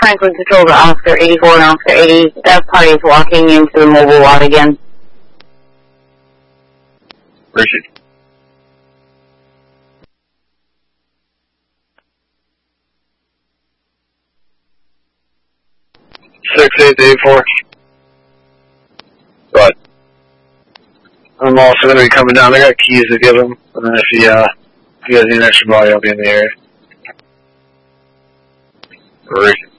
Franklin Control to Oscar 84 and Oscar 80. That party is walking into the mobile lot again. Richard. 6884. But I'm also going to be coming down. I got keys to give him. And then if you guys need an extra body, I'll be in the area. Richard.